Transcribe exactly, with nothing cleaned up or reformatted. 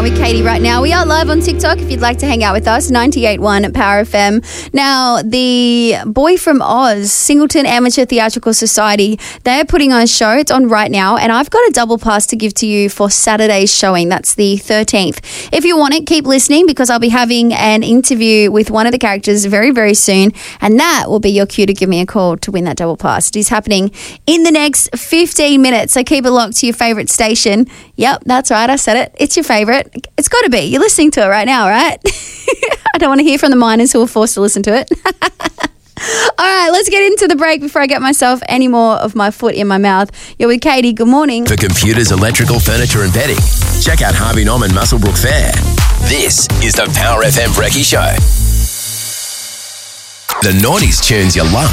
with Katie right now. We are live on TikTok if you'd like to hang out with us, ninety-eight point one Power F M. Now, the Boy from Oz, Singleton Amateur Theatrical Society, they're putting on a show. It's on right now, and I've got a double pass to give to you for Saturday's showing. That's the thirteenth. If you want it, keep listening because I'll be having an interview with one of the characters very, very soon, and that will be your cue to give me a call to win that double pass. It is happening in the next fifteen minutes, so keep it locked to your favourite station. Yep, that's right, I said it. It's your favourite. It's got to be. You're listening to it right now, right? I don't want to hear from the minors who are forced to listen to it. All right, let's get into the break before I get myself any more of my foot in my mouth. You're with Katie. Good morning. For computers, electrical, furniture and bedding, check out Harvey Norman Muswellbrook Fair. This is the Power F M Brekkie Show. The noughties tunes you love